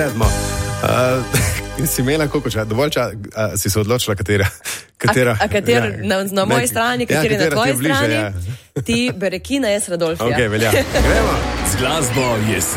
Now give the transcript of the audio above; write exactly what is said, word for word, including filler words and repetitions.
Sedmo. Uh, si imela koliko časa, dovolj časa, uh, si se odločila, katera. katera a, a kater ja, na, na moji strani, kateri ja, na tvoji strani, bliže, ja. Ti Berekina, jaz Radolfija. Ok, velja. Gremo. Z glasbo je